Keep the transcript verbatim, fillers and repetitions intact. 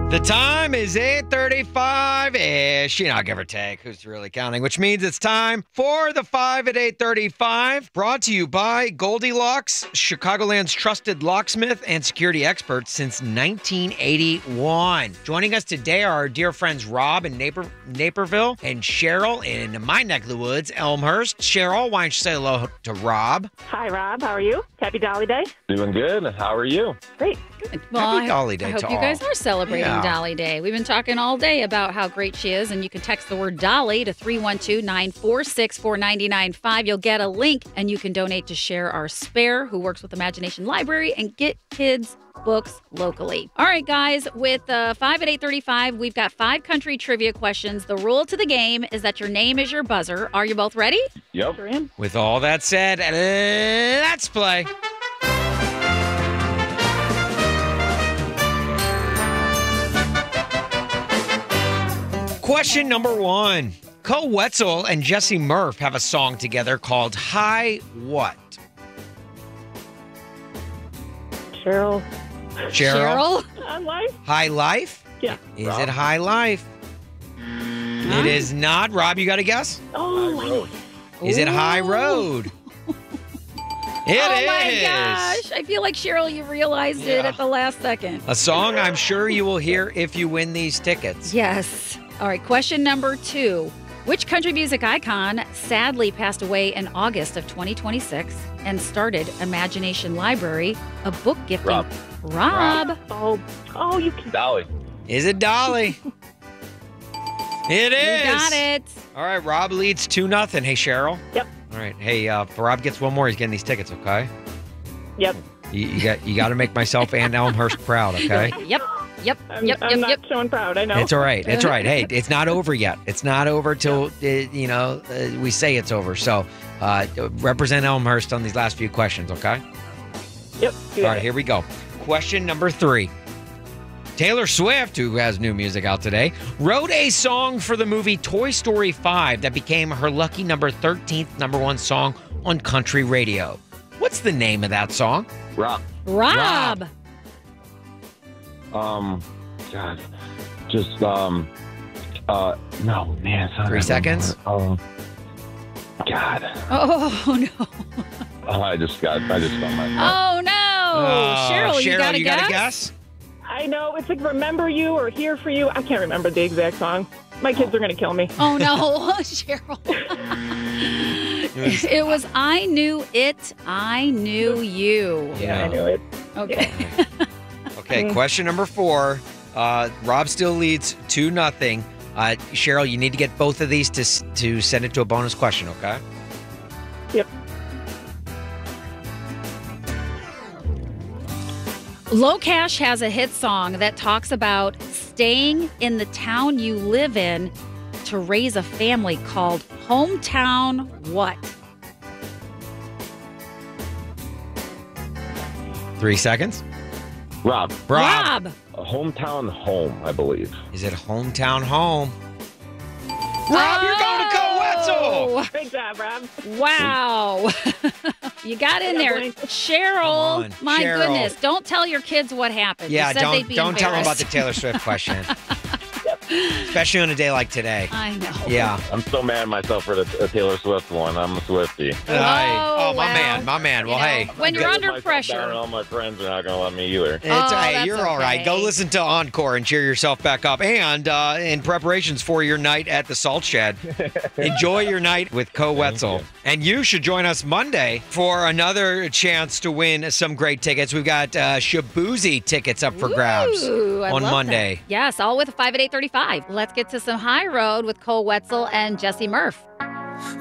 The time is eight thirty-five-ish, you know, give or take. Who's really counting? Which means it's time for the five at eight thirty-five, brought to you by Goldilocks, Chicagoland's trusted locksmith and security expert since nineteen eighty-one. Joining us today are our dear friends Rob in Naper- Naperville and Cheryl in my neck of the woods, Elmhurst. Cheryl, why don't you say hello to Rob? Hi, Rob. How are you? Happy Dolly Day. Doing good. How are you? Great. Good. Well, Happy I, Dolly Day I hope to you all. guys are celebrating Yeah. Dolly Day. We've been talking all day about how great she is, and you can text the word Dolly to three one two, nine four six, four nine nine five. You'll get a link, and you can donate to Share Our Spare, who works with Imagination Library, and get kids books locally. All right, guys, with uh, five at eight thirty-five, we've got five country trivia questions. The rule to the game is that your name is your buzzer. Are you both ready? Yep. Sure am. With all that said, let's play. Question number one. Co Wetzel and Jesse Murph have a song together called High What? Cheryl. Cheryl? On life? High Life? Yeah. Is Rob. it High Life? It is not. Rob, you got a guess? Oh, Is it High Road? It is. Oh, my gosh. I feel like, Cheryl, you realized it Yeah. at the last second. A song I'm sure you will hear if you win these tickets. Yes. All right, question number two. Which country music icon sadly passed away in August of twenty twenty-six and started Imagination Library, a book gifting? Rob. Rob. oh, oh, you can. Dolly. Is it Dolly? It is. You got it. All right, Rob leads two nothing. Hey, Cheryl. Yep. All right. Hey, uh, if Rob gets one more, he's getting these tickets. Okay. Yep. You, you got you got to make myself and Elmhurst proud. Okay. Yep. Yep. I'm, yep. I'm Yep. not Yep. showing proud, I know. It's all right. It's all right. Hey, it's not over yet. It's not over till uh, you know uh, we say it's over. So uh, represent Elmhurst on these last few questions. Okay. Yep. You All got right, it. here we go. Question number three. Taylor Swift, who has new music out today, wrote a song for the movie Toy Story five that became her lucky number thirteenth number one song on country radio. What's the name of that song? Rob. Rob. Um, God. Just, um, uh, no, man. It's not Three that seconds? one. Um, God. Oh, no. Oh, I just got, I just got my. Oh, no. Oh, Cheryl, you got a you guess? got a guess? I know. It's like Remember You or Here For You. I can't remember the exact song. My kids are going to kill me. Oh, no. Cheryl. It was I Knew It, I Knew You. Yeah. I knew it. Okay. Okay, question number four. Uh, Rob still leads two nothing. Uh, Cheryl, you need to get both of these to s- to send it to a bonus question. Okay. Yep. Low Cash has a hit song that talks about staying in the town you live in to raise a family called Hometown What? Three seconds. Rob. Rob. Rob. A hometown home, I believe. Is it Hometown Home? Rob, you're going to Go Wetzel. Oh, Great job, Rob. wow. You got in Yeah, there. Blake. Cheryl, Come on, my Cheryl. goodness. Don't tell your kids what happened. Yeah, you said they'd don't be don't tell them about the embarrassed. Taylor Swift question. Especially on a day like today. I know. Yeah. I'm so mad at myself for the uh, Taylor Swift one. I'm a Swiftie. Aye. Oh, oh, my well, man, my man. Well, you know, hey, when you're Get under myself down, and pressure. all my friends are not going to let me either. it's Oh, all right. that's You're all right. Go okay. listen to Encore and cheer yourself back up. And uh, in preparations for your night at the Salt Shed, enjoy your night with Co Wetzel. you. And you should join us Monday for another chance to win some great tickets. We've got uh, Shabuzi tickets up for grabs Ooh, I on love Monday. that. Yes, all with a five at eight thirty-five. Let's get to some high road with Cole Wetzel and Jesse Murph.